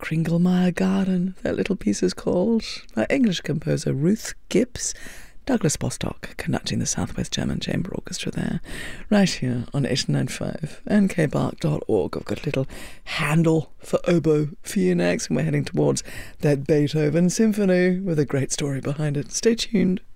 Kringlemeyer Garden, that little piece is called, by English composer Ruth Gibbs. Douglas Bostock conducting the Southwest German Chamber Orchestra there, right here on 895 nkbark.org. I've got a little Handel for oboe for you next, and we're heading towards that Beethoven symphony with a great story behind it. Stay tuned.